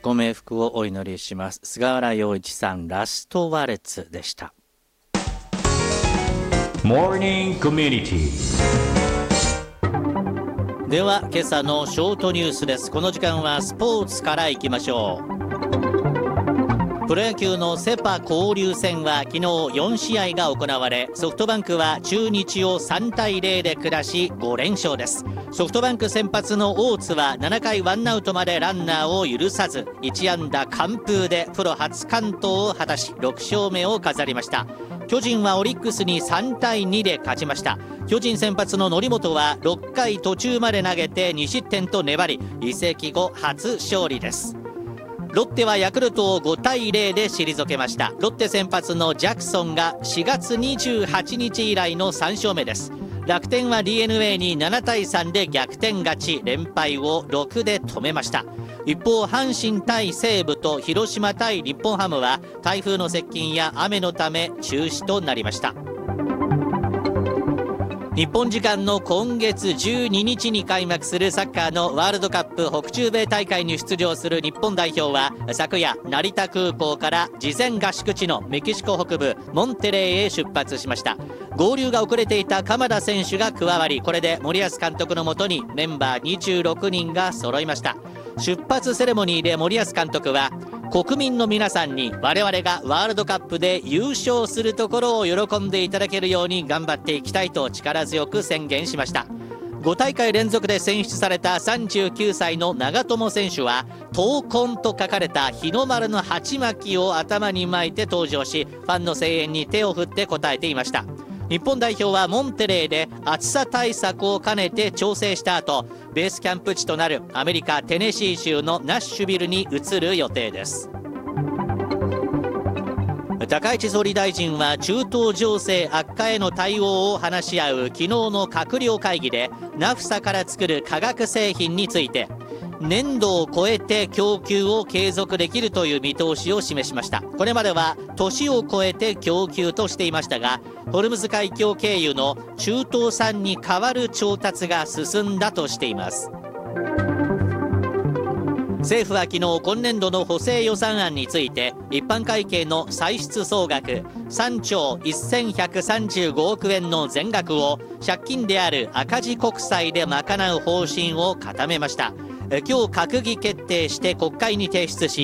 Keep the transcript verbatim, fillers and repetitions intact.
ご冥福をお祈りします。菅原洋一さん、ラストワルツでした。 モーニングコミュニティ。 では今朝のショートニュースです。この時間はスポーツからいきましょう。プロ野球のセパ交流戦は昨日よんしあいが行われ、ソフトバンクは中日をさんたいゼロで下しごれんしょうです。ソフトバンク先発の大津はななかいワンアウトまでランナーを許さずいちあんだ完封でプロ初完投を果たしろくしょうめを飾りました。巨人はオリックスにさんたいにで勝ちました。巨人先発の則本はろっかい途中まで投げてにしってんと粘り、移籍後初勝利です。ロッテはヤクルトをごたいゼロで退けました。ロッテ先発のジャクソンがしがつにじゅうはちにち以来のさんしょうめです。楽天は ディーエヌエー にななたいさんで逆転勝ち、連敗をろくで止めました。一方、阪神対西武と広島対日本ハムは台風の接近や雨のため中止となりました。日本時間の今月じゅうににちに開幕するサッカーのワールドカップ北中米大会に出場する日本代表は昨夜成田空港から事前合宿地のメキシコ北部モンテレイへ出発しました。合流が遅れていた鎌田選手が加わり、これで森保監督のもとにメンバーにじゅうろくにんが揃いました。出発セレモニーで森保監督は、国民の皆さんに我々がワールドカップで優勝するところを喜んでいただけるように頑張っていきたいと力強く宣言しました。ごたいかい連続で選出されたさんじゅうきゅうさいの長友選手は闘魂と書かれた日の丸の鉢巻きを頭に巻いて登場し、ファンの声援に手を振って応えていました。日本代表はモンテレイで暑さ対策を兼ねて調整した後、ベースキャンプ地となるアメリカテネシー州のナッシュビルに移る予定です。高市総理大臣は中東情勢悪化への対応を話し合う昨日の閣僚会議で、ナフサから作る化学製品について年度を超えて供給を継続できるという見通しを示しました。これまでは年を超えて供給としていましたが、ホルムズ海峡経由の中東産に代わる調達が進んだとしています。政府は昨日今年度の補正予算案について、一般会計の歳出総額さんちょうせんひゃくさんじゅうごおくえんの全額を借金である赤字国債で賄う方針を固めました。今日閣議決定して国会に提出し、